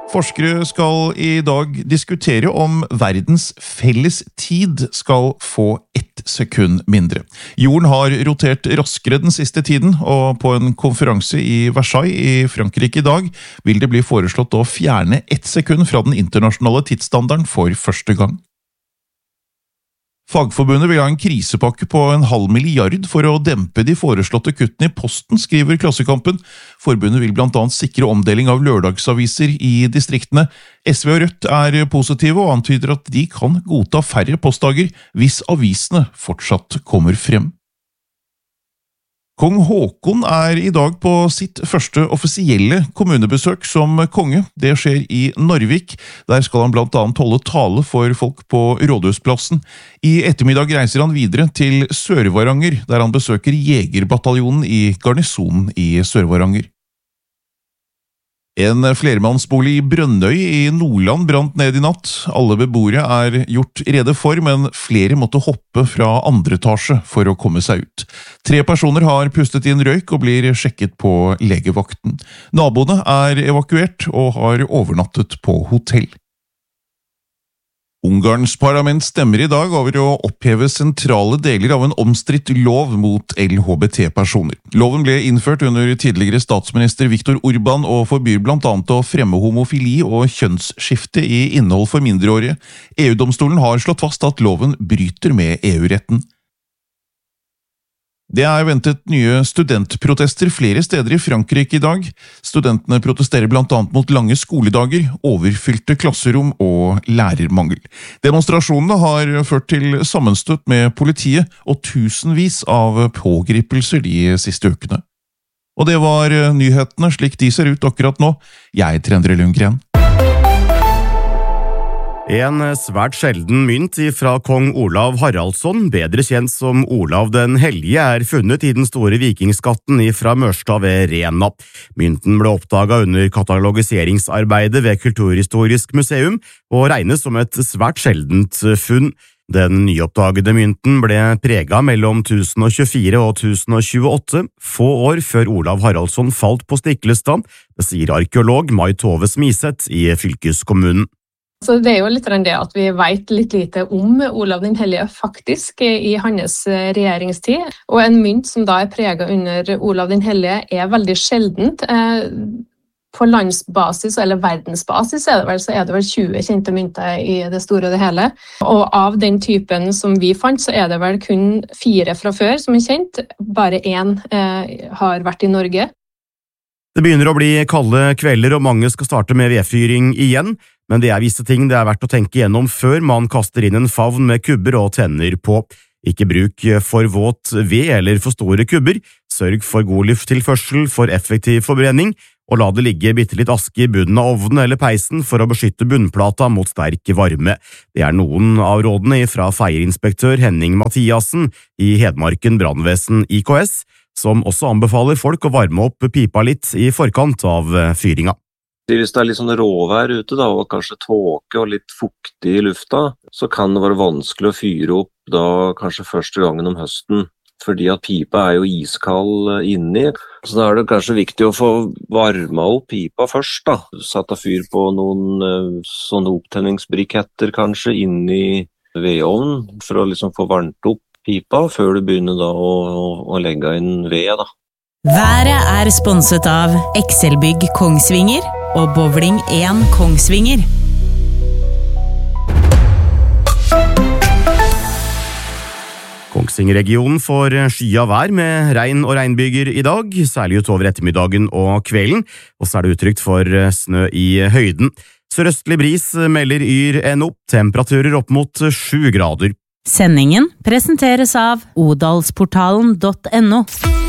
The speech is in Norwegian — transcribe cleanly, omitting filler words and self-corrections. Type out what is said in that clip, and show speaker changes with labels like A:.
A: Forskere skal i dag diskutere om verdens felles tid skal få 1 sekund mindre. Jorden har rotert raskere den siste tiden, og på en konferanse i Versailles i Frankrike i dag vil det bli foreslått å fjerne 1 sekund fra den internasjonale tidsstandarden for første gang. Fagforbundet vil ha en krisepakke på 0,5 milliard for å dempe de foreslåtte kuttene i posten, skriver Klassekampen. Forbundet vil blant annet sikre omdeling av lørdagsaviser i distriktene. SV og Rødt er positive og antyder at de kan godta færre postdager hvis avisene fortsatt kommer frem. Kong Haakon er i dag på sitt første offisielle kommunebesøk som konge. Det skjer i Narvik. Der skal han blant annet holde tale for folk på Rådhusplassen. I ettermiddag reiser han videre til Sør-Varanger, der han besøker Jegerbataljonen i garnisonen i Sør-Varanger. En flermannsbolig i Brønnøy i Nordland brant ned i natt. Alle beboere er gjort rede for, men flere måtte hoppe fra andre etasje for å komme seg ut. 3 personer har pustet inn røyk og blir sjekket på legevakten. Naboene er evakuert og har overnattet på hotell. Ungarns parlament stemmer i dag over å oppheve sentrale deler av en omstridt lov mot LHBT-personer. Loven ble innført under tidligere statsminister Viktor Orbán og forbyr blant annet å fremme homofili og kjønnsskifte i innhold for mindreårige. EU-domstolen har slått fast at loven bryter med EU-retten. Det er ventet nye studentprotester flere steder i Frankrike i dag. Studentene protesterer blant annet mot lange skoledager, overfylte klasserom og lærermangel. Demonstrasjonene har ført til sammenstøt med politiet og tusenvis av pågripelser de siste ukene. Og det var nyhetene slik de ser ut akkurat nå. Jeg heter Endre Lundgren.
B: En svært sjelden mynt fra kong Olav Haraldsson, bedre kjent som Olav den Hellige, er funnet i den store vikingskatten fra Mørstad ved Rena. Mynten ble oppdaget under katalogiseringsarbeidet ved Kulturhistorisk museum og regnes som et svært sjeldent funn. Den nyoppdagede mynten ble preget mellom 1024 og 1028, få år før Olav Haraldsson falt på Stiklestad, det sier arkeolog Mai Tove Smiseth i fylkeskommunen.
C: Så det er jo litt det at vi vet litt lite om Olav den Hellige faktisk i hans regjeringstid, og en mynt som da er preget under Olav den Hellige er veldig sjeldent. På landsbasis eller verdensbasis er det vel 20 kjente mynter i det store og det hele, og av den typen som vi fant så er det vel kun 4 fra før som er kjent, bare 1 har vært i Norge.
B: Det begynner å bli kalde kvelder og mange skal starte med vedfyring igjen, men det er visse ting det er verdt å tenke gjennom før man kaster inn en favn med kubber og tenner på. Ikke bruk for våt ved eller for store kubber, sørg for god lufttilførsel for effektiv forbrenning, og la det ligge bitte litt aske i bunnen av ovnen eller peisen for å beskytte bunnplata mot sterk varme. Det er noen av rådene fra feierinspektør Henning Mathiassen i Hedmarken brannvesen IKS, som også anbefaler folk å varme opp pipa litt i forkant av fyringa.
D: Hvis det er litt sånn råvær ute da, og kanskje tåke og litt fuktig i lufta, så kan det være vanskelig å fyre opp da kanskje første gangen om høsten, fordi at pipa er jo iskald inni. Så da er det kanskje viktig å få varma opp pipa først da. Satt av fyr på noen sånne opptenningsbriketter kanskje inni vedovnen, for å liksom få varmt opp pipa før du begynner da å legge inn ved da.
E: Været er sponset av Excelbygg Kongsvinger og Bowling 1 Kongsvinger.
B: Kongsvinger-regionen får skya vær med regn og regnbyger i dag, særlig utover ettermiddagen og kvelden, og så er det utrygt for snø i høyden. Sørøstlig bris melder yr NO, temperaturer opp mot 7 grader.
E: Sendingen presenteres av odalsportalen.no.